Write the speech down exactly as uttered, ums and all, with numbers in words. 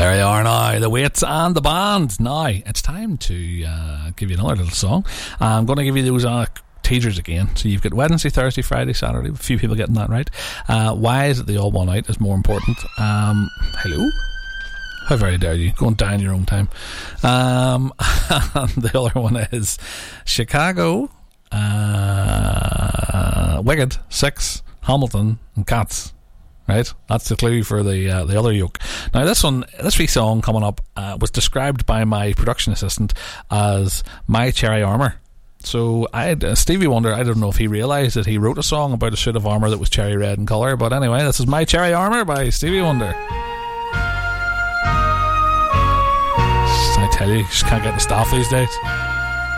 There you are now, the Waits and the band. Now, it's time to uh, give you another little song. I'm going to give you those uh, teasers again. So you've got Wednesday, Thursday, Friday, Saturday. A few people getting that right. Uh, why is it the all one out is more important? Um, hello? How very dare you? Go and die in your own time. Um, and the other one is Chicago, uh, Wicked, Six, Hamilton, and Cats. Right, that's the clue for the uh, the other yoke. Now, this one, this wee song coming up, uh, was described by my production assistant as My Cherry Armour. So, I had, uh, Stevie Wonder, I don't know if he realised that he wrote a song about a suit of armour that was cherry red in colour, but anyway, this is My Cherry Armour by Stevie Wonder. I tell you, you just can't get the staff these days.